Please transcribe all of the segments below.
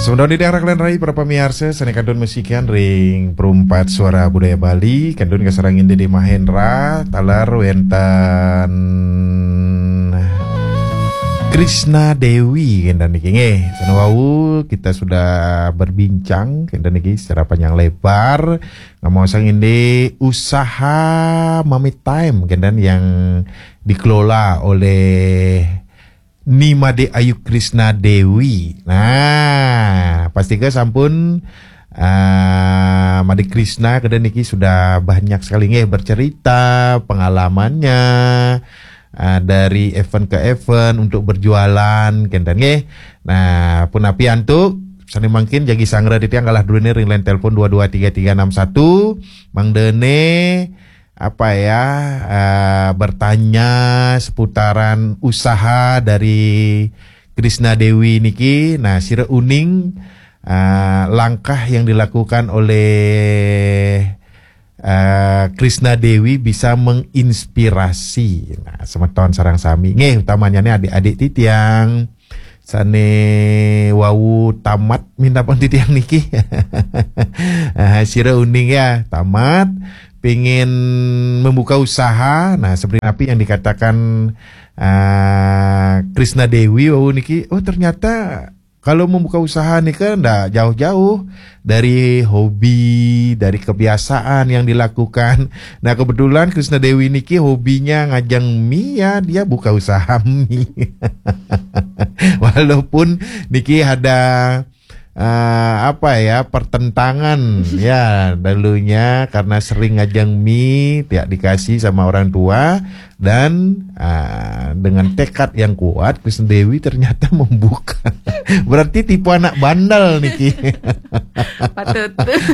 Sebenarnya di daerah Kalian Rai para pemirsa sani kandun musikan ring perumpat suara budaya Bali kandun kasarangin Dede Mahendra talar wentan Krishna Dewi kendan niki nggih. Sanawau kita sudah berbincang kendan niki secara panjang lebar ngomong ini usaha Mami Time kendan yang dikelola oleh Nimade Ayu Krishna Dewi. Nah, pastikan sampun Made Krishna kedan niki sudah banyak sekali nggih bercerita pengalamannya dari event ke event untuk berjualan kendan nggih. Nah, pun api antuk sani mangkin jagi sangra di tiang kalah dulu nih ringline telepon 223361 Mang Dene bertanya seputaran usaha dari Krishna Dewi niki. Nah, sira uning langkah yang dilakukan oleh Krishna Dewi bisa menginspirasi. Nah, semeton sarang sami nggih utamanya nih adik-adik titiang sane wau tamat minta pun titiang niki. Sira uning ya tamat pengen membuka usaha. Nah, seperti apa yang dikatakan Krishna Dewi niki, ternyata kalau membuka usaha nih kan ndak jauh-jauh dari hobi, dari kebiasaan yang dilakukan. Nah, kebetulan Krishna Dewi niki hobinya ngajang mie ya, dia buka usaha mie. Walaupun niki ada pertentangan ya dulunya karena sering ngajang mie tidak dikasih sama orang tua dan dengan tekad yang kuat Krishna Dewi ternyata membuka. Berarti tipe anak bandel niki. Patut.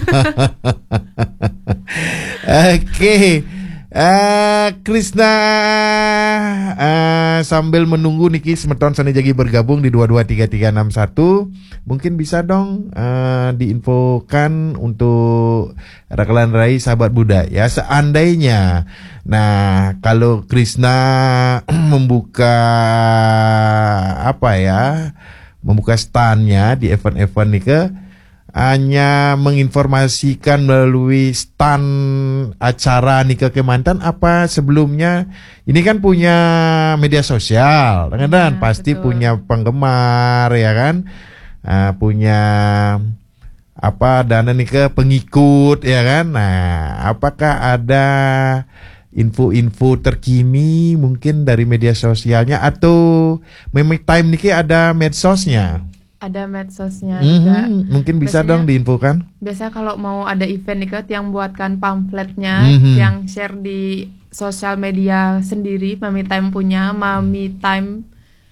Oke. Krishna sambil menunggu niki semeton sani jagi bergabung di 223361 mungkin bisa dong diinfokan untuk Rakalan Rai sahabat budaya seandainya kalau Krishna membuka membuka standnya di event-event nike hanya menginformasikan melalui stand acara nikah Kemantan apa sebelumnya ini kan punya media sosial kan pasti betul. Punya penggemar ya kan punya dana nikah pengikut ya kan. Nah, apakah ada info-info terkini mungkin dari media sosialnya atau Mami Time niki ada medsosnya? Ada medsosnya juga. Mungkin bisa biasanya, dong diinfokan. Biasa kalau mau ada event nih yang buatkan pamfletnya, yang share di sosial media sendiri. Mami Time punya Mami Time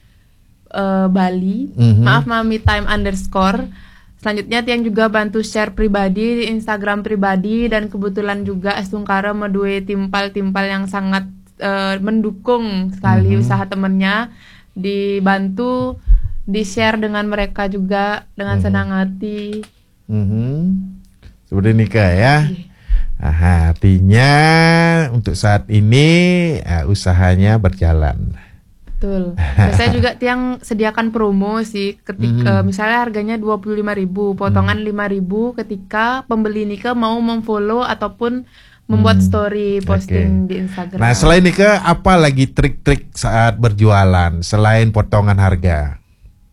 Bali. Maaf, Mami Time _ Selanjutnya tiang juga bantu share pribadi di Instagram pribadi dan kebetulan juga Estungkara medue timpal-timpal yang sangat mendukung sekali usaha temennya, dibantu di-share dengan mereka juga dengan senang hati. Seperti nikah ya. Artinya untuk saat ini usahanya berjalan. Betul. Saya juga tiang sediakan promo sih ketika misalnya harganya 25.000, potongan 5.000 ketika pembeli nikah mau memfollow ataupun membuat story posting di Instagram. Nah, selain nikah apa lagi trik-trik saat berjualan selain potongan harga?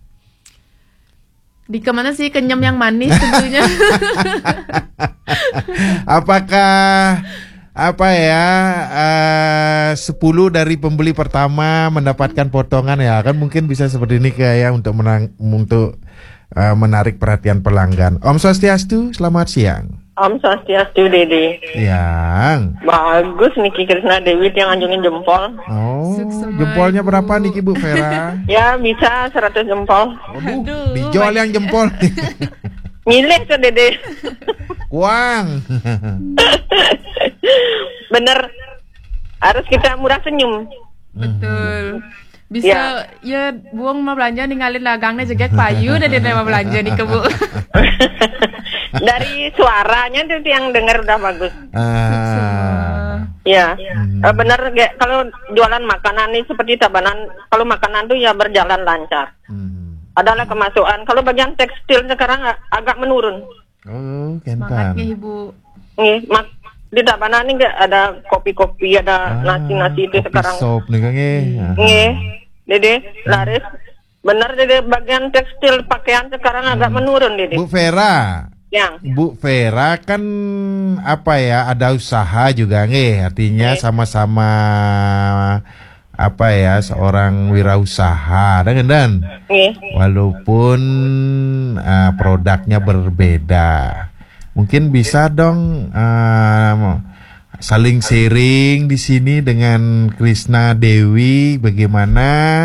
Di kemana sih kenyam yang manis tentunya. Apakah 10 dari pembeli pertama mendapatkan potongan ya kan mungkin bisa seperti ini kayak untuk menarik perhatian pelanggan. Om Swastiastu, selamat siang. Om Swastiastu, Dede. Yang bagus niki Krishna Dewi yang anjungin jempol. Jempolnya berapa niki Bu Vera? Ya bisa 100 jempol. Aduh, dijual yang jempol. Milih ke Dede. Kuang. Bener, harus kita murah senyum. Betul. Bisa ya buang mau belanja ninggalin dagangnya jegek payu dan dia mau belanja nih ke Bu. Dari suaranya tuh yang dengar udah bagus. Ya, benar. Kalau jualan makanan nih seperti Tabanan, kalau makanan tuh ya berjalan lancar. adalah kemasukan. Kalau bagian tekstil sekarang agak menurun. Oh, Semangatnya kentan. Ibu. Nih, di Tabanan ini nggak ada kopi-kopi, ada nasi-nasi itu kopi sekarang. sop nih Kang. Nih, Dede, laris. Benar Dede, bagian tekstil pakaian sekarang agak menurun Dede. Bu Vera. Yang. Bu Vera kan apa ya, ada usaha juga artinya sama-sama apa ya, seorang wirausaha dan Nih. walaupun produknya berbeda, mungkin bisa dong saling sharing di sini dengan Krisna Dewi bagaimana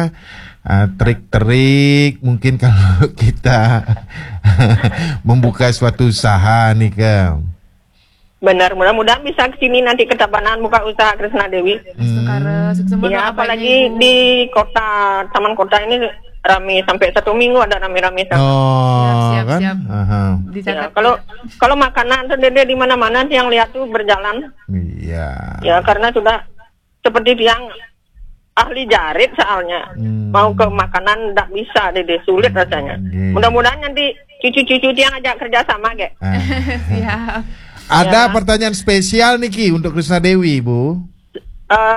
trik-trik mungkin kalau kita membuka suatu usaha nih Kang. Benar, mudah-mudahan bisa ke sini nanti ke Tabanan buka usaha Krisna Dewi. Sekarang semua Ya, doa apalagi baiknya, Ibu. di kota, taman kota ini rame sampai 1 minggu ada rame-rame. Oh, Siap, kan? siap. Aha. Ya, Dicatat. kalau makanan tuh Dede di mana-mana yang lihat tuh berjalan. Iya. Ya, karena sudah seperti yang ahli jarit soalnya. Mau ke makanan tidak bisa Dede, sulit rasanya. Iya. Mudah-mudahan nanti cucu-cucu yang ajak kerja sama, Ge. Ah. Siap. Ada Ya. pertanyaan spesial nih Ki untuk Krisna Dewi, Bu.